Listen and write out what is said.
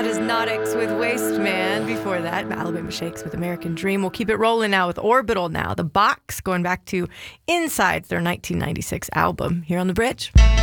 That is Nautix with Waste Man. Before that, Alabama Shakes with American Dream. We'll keep it rolling now with Orbital now. The Box, going back to Inside, their 1996 album, here on The Bridge.